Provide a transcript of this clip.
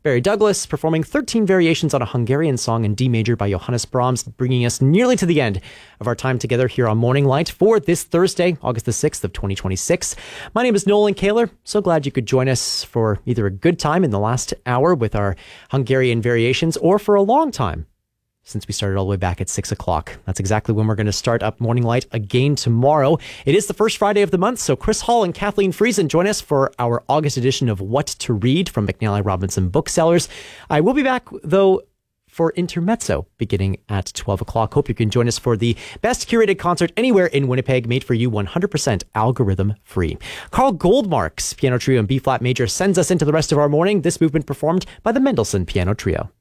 Barry Douglas performing 13 variations on a Hungarian song in D major by Johannes Brahms, bringing us nearly to the end of our time together here on Morning Light for this Thursday, August the 6th of 2026. My name is Nolan Kaler. So glad you could join us for either a good time in the last hour with our Hungarian variations or for a long time since we started all the way back at 6 o'clock. That's exactly when we're going to start up Morning Light again tomorrow. It is the first Friday of the month, so Chris Hall and Kathleen Friesen join us for our August edition of What to Read from McNally Robinson Booksellers. I will be back, though, for Intermezzo beginning at 12 o'clock. Hope you can join us for the best curated concert anywhere in Winnipeg, made for you 100% algorithm free. Carl Goldmark's Piano Trio in B-flat major sends us into the rest of our morning, this movement performed by the Mendelssohn Piano Trio.